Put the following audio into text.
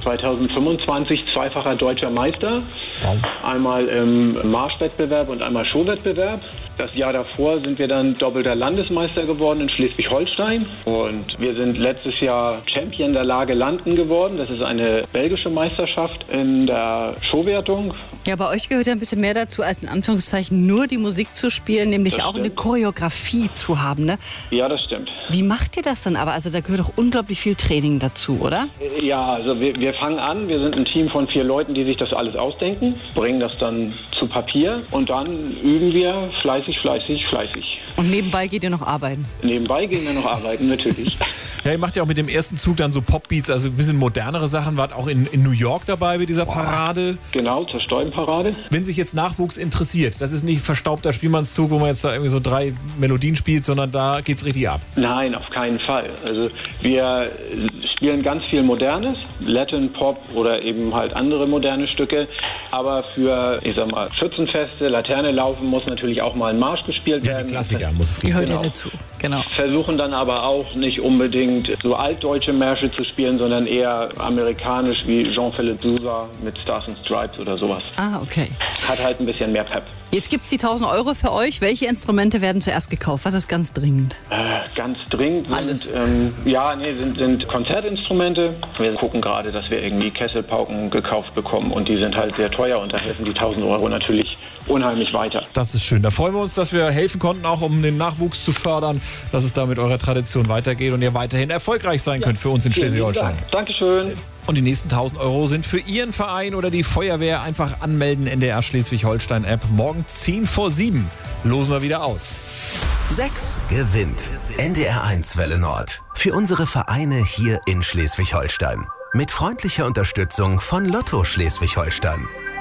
2025 zweifacher deutscher Meister. Wow. Einmal im Marschwettbewerb und einmal Showwettbewerb. Das Jahr davor sind wir dann doppelter Landesmeister geworden in Schleswig-Holstein. Und wir sind letztes Jahr Champion der Lage Landen geworden. Das ist eine belgische Meisterschaft in der Showwertung. Ja, bei euch gehört ja ein bisschen mehr dazu, als in Anführungszeichen nur die Musik zu spielen, nämlich auch eine Choreografie zu haben, ne? Ja, das stimmt. Wie macht ihr das dann aber? Also da gehört doch unglaublich viel Training dazu, oder? Ja, also wir fangen an. Wir sind ein Team von 4 Leuten, die sich das alles ausdenken, bringen das dann zu Papier und dann üben wir fleißig. Und nebenbei geht ihr noch arbeiten? Nebenbei gehen wir noch arbeiten, natürlich. Ja, ihr macht ja auch mit dem ersten Zug dann so Popbeats, also ein bisschen modernere Sachen. Wart auch in New York dabei bei dieser Parade. Genau, zur Stollenparade. Wenn sich jetzt Nachwuchs interessiert, das ist nicht verstaubter Spielmannszug, wo man jetzt da irgendwie so 3 Melodien spielt, sondern da geht's richtig ab. Nein, auf keinen Fall. Also wir spielen ganz viel Modernes, Latin, Pop oder eben halt andere moderne Stücke. Aber für, ich sag mal, Schützenfeste, Laterne laufen muss natürlich auch mal ein Marsch gespielt werden. Ja, die Klassiker muss es geben. Gehört ja dazu, genau. Versuchen dann aber auch nicht unbedingt so altdeutsche Märsche zu spielen, sondern eher amerikanisch wie Jean-Philippe Sousa mit Stars and Stripes oder sowas. Ah, okay. Hat halt ein bisschen mehr Pep. Jetzt gibt's die 1.000 Euro für euch. Welche Instrumente werden zuerst gekauft? Was ist ganz dringend? Ganz dringend sind Konzertinstrumente. Wir gucken gerade, dass wir irgendwie Kesselpauken gekauft bekommen und die sind halt sehr teuer und da helfen die 1.000 Euro natürlich unheimlich weiter. Das ist schön. Da freuen wir uns, dass wir helfen konnten, auch um den Nachwuchs zu fördern, dass es da mit eurer Tradition weitergeht und ihr weiterhin erfolgreich sein könnt für uns in Schleswig-Holstein. Dankeschön. Und die nächsten 1.000 Euro sind für Ihren Verein oder die Feuerwehr. Einfach anmelden, NDR Schleswig-Holstein-App. Morgen 6:50 losen wir wieder aus. 6 gewinnt. NDR1 Welle Nord. Für unsere Vereine hier in Schleswig-Holstein. Mit freundlicher Unterstützung von Lotto Schleswig-Holstein.